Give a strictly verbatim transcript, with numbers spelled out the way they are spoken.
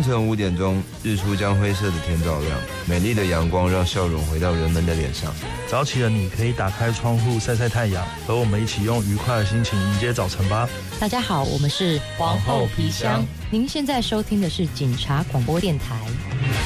晨五点钟，日出将灰色的天照亮，美丽的阳光让笑容回到人们的脸上。 早起的你可以打开窗户晒晒太阳，和我们一起用愉快的心情迎接早晨吧。 大家好，我们是皇后皮箱。 您现在收听的是警察广播电台。